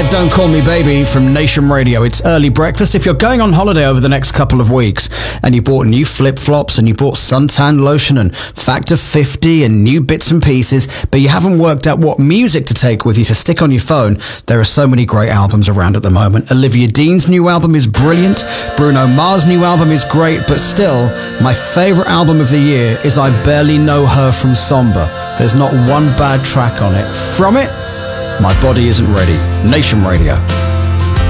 5, Don't Call Me Baby from Nation Radio. It's early breakfast. If you're going on holiday over the next couple of weeks and you bought new flip-flops and you bought suntan lotion and Factor 50 and new bits and pieces, but you haven't worked out what music to take with you to stick on your phone, there are so many great albums around at the moment. Olivia Dean's new album is brilliant. Bruno Mars' new album is great, but still, my favorite album of the year is I Barely Know Her from Somber. There's not one bad track on it. From it, My Body Isn't Ready. Nation Radio.